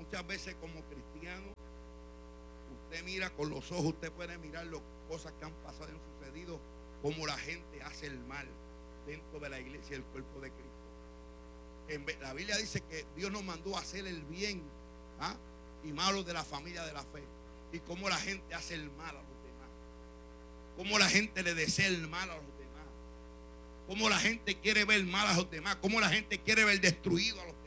muchas veces como cristiano, usted mira con los ojos, usted puede mirar las cosas que han pasado y han sucedido, cómo la gente hace el mal dentro de la iglesia y el cuerpo de Cristo. La Biblia dice que Dios nos mandó a hacer el bien, ¿ah?, y malo de la familia de la fe. Y cómo la gente hace el mal a los demás, cómo la gente le desea el mal a los demás, cómo la gente quiere ver mal a los demás, cómo la gente quiere ver destruido a los